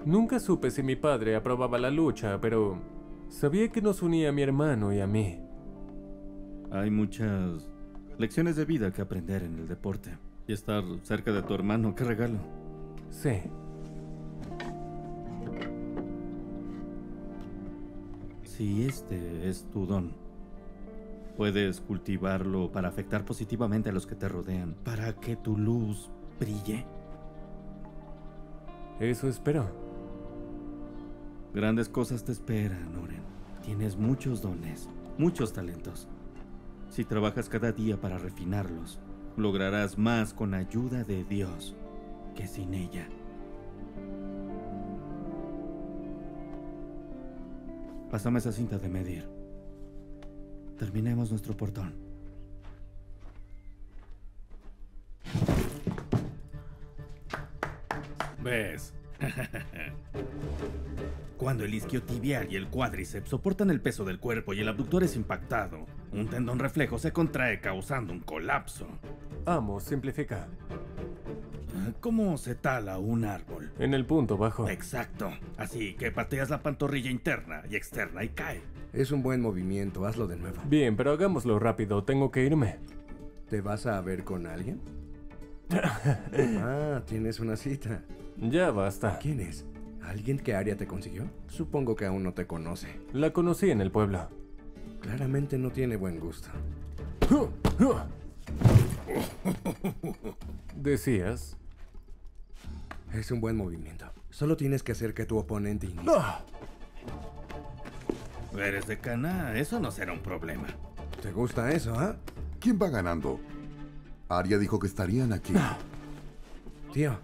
Nunca supe si mi padre aprobaba la lucha, pero sabía que nos unía a mi hermano y a mí. Hay muchas lecciones de vida que aprender en el deporte. Y estar cerca de tu hermano, qué regalo. Sí. Si este es tu don, puedes cultivarlo para afectar positivamente a los que te rodean, para que tu luz brille. Eso espero. Grandes cosas te esperan, Oren. Tienes muchos dones, muchos talentos. Si trabajas cada día para refinarlos, lograrás más con ayuda de Dios que sin ella. Pásame esa cinta de medir. Terminemos nuestro portón. ¿Ves? Cuando el isquiotibial y el cuádriceps soportan el peso del cuerpo y el abductor es impactado, un tendón reflejo se contrae causando un colapso. Amo, simplifica. ¿Cómo se tala un árbol? En el punto bajo. Exacto. Así que pateas la pantorrilla interna y externa y cae. Es un buen movimiento, hazlo de nuevo. Bien, pero hagámoslo rápido, tengo que irme. ¿Te vas a ver con alguien? Tienes una cita. Ya basta. ¿Quién es? ¿Alguien que Aria te consiguió? Supongo que aún no te conoce. La conocí en el pueblo. Claramente no tiene buen gusto. ¿Decías? Es un buen movimiento. Solo tienes que hacer que tu oponente inicie. Eres de Cana, eso no será un problema. ¿Te gusta eso, ah? ¿Quién va ganando? Aria dijo que estarían aquí. Tío.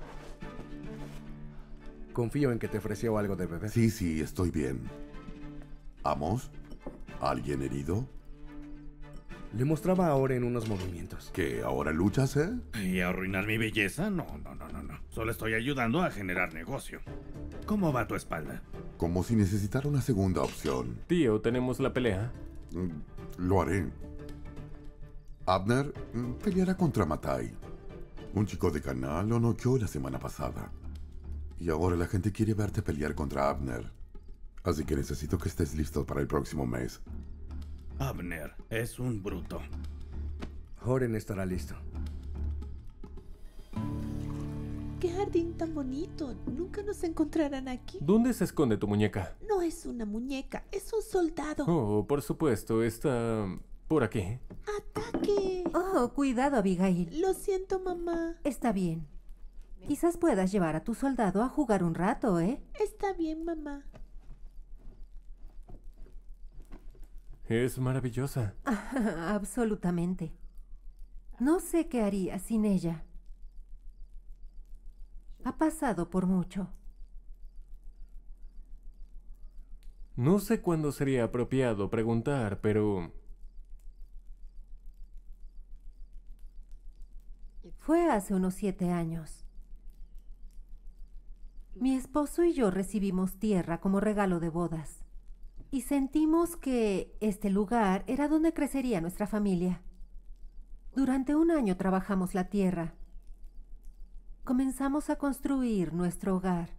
Confío en que te ofreció algo de beber. Sí, estoy bien. ¿Amos? ¿Alguien herido? Le mostraba ahora en unos movimientos. ¿Qué? ¿Ahora luchas, ¿Y arruinar mi belleza? No. Solo estoy ayudando a generar negocio. ¿Cómo va tu espalda? Como si necesitara una segunda opción. Tío, ¿tenemos la pelea? Lo haré. Abner peleará contra Matai. Un chico de Cana lo noqueó la semana pasada. Y ahora la gente quiere verte pelear contra Abner. Así que necesito que estés listo para el próximo mes. Abner es un bruto. Oren estará listo. ¡Qué jardín tan bonito! Nunca nos encontrarán aquí. ¿Dónde se esconde tu muñeca? No es una muñeca, es un soldado. Oh, por supuesto, está por aquí. ¡Ataque! Oh, cuidado, Abigail. Lo siento, mamá. Está bien. Quizás puedas llevar a tu soldado a jugar un rato, ¿eh? Está bien, mamá. Es maravillosa. Absolutamente. No sé qué haría sin ella. Ha pasado por mucho. No sé cuándo sería apropiado preguntar, pero Fue hace unos 7 años. Mi esposo y yo recibimos tierra como regalo de bodas. Y sentimos que este lugar era donde crecería nuestra familia. Durante un año trabajamos la tierra. Comenzamos a construir nuestro hogar.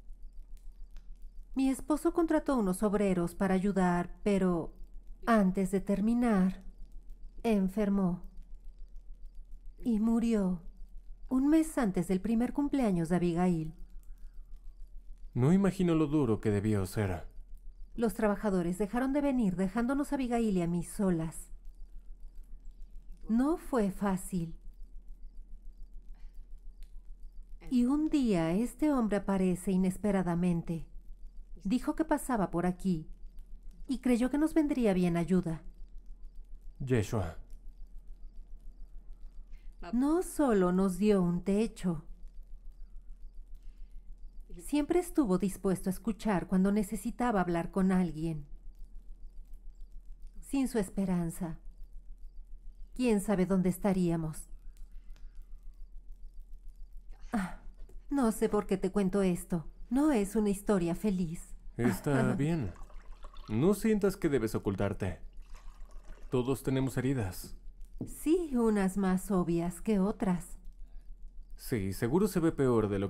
Mi esposo contrató unos obreros para ayudar, pero antes de terminar, enfermó. Y murió un mes antes del primer cumpleaños de Abigail. no imagino lo duro que debió ser. Los trabajadores dejaron de venir, dejándonos a Abigail y a mí solas. No fue fácil. Y un día este hombre aparece inesperadamente. Dijo que pasaba por aquí y creyó que nos vendría bien ayuda. Yeshua. No solo nos dio un techo. Siempre estuvo dispuesto a escuchar cuando necesitaba hablar con alguien. Sin su esperanza, ¿quién sabe dónde estaríamos? No sé por qué te cuento esto. No es una historia feliz. Está bien. No sientas que debes ocultarte. Todos tenemos heridas. Sí, unas más obvias que otras. Sí, seguro se ve peor de lo